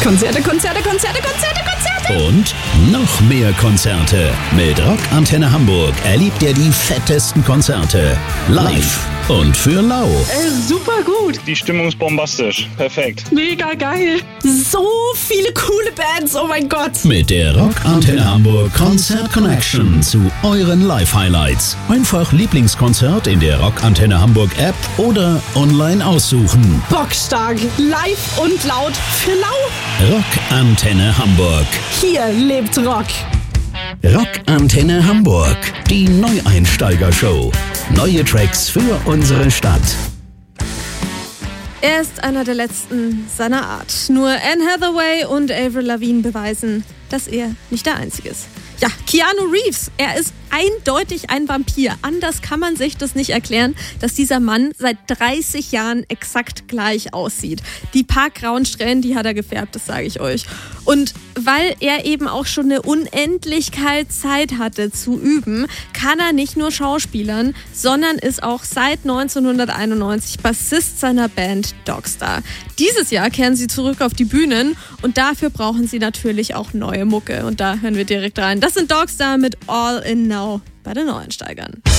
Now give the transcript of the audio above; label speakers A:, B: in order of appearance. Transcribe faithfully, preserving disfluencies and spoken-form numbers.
A: Konzerte, Konzerte, Konzerte, Konzerte, Konzerte.
B: Und noch mehr Konzerte. Mit Rock Antenne Hamburg erlebt ihr die fettesten Konzerte. Live und für lau.
A: Äh, super gut.
C: Die Stimmung ist bombastisch. Perfekt.
A: Mega geil. So viele coole Bands, oh mein Gott.
B: Mit der Rock Antenne Hamburg Konzert Connection zu euren Live-Highlights. Einfach Lieblingskonzert in der Rock Antenne Hamburg App oder online aussuchen.
A: Bockstark. Live und laut für lau.
B: Rock Antenne Hamburg.
A: Hier lebt Rock.
B: Rock Antenne Hamburg. Die Neueinsteiger-Show. Neue Tracks für unsere Stadt.
D: Er ist einer der letzten seiner Art. Nur Anne Hathaway und Avril Lavigne beweisen, dass er nicht der Einzige ist. Ja, Keanu Reeves, er ist eindeutig ein Vampir. Anders kann man sich das nicht erklären, dass dieser Mann seit dreißig Jahren exakt gleich aussieht. Die paar grauen Strähnen, die hat er gefärbt, das sage ich euch. Und weil er eben auch schon eine Unendlichkeit Zeit hatte zu üben, kann er nicht nur schauspielern, sondern ist auch seit neunzehnhunderteinundneunzig Bassist seiner Band Dogstar. Dieses Jahr kehren sie zurück auf die Bühnen und dafür brauchen sie natürlich auch neue Mucke. Und da hören wir direkt rein. Das sind Dogstar mit All In Now bei den Neueinsteigern.